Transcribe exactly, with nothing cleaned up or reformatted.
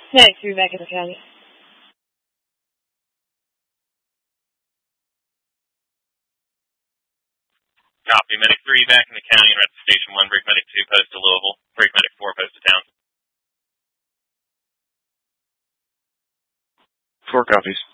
Medic three back in the county. Copy. Medic three back in the county, and at Station one, Break Medic two, post to Louisville. Break Medic four, post to Townsend. Four copies.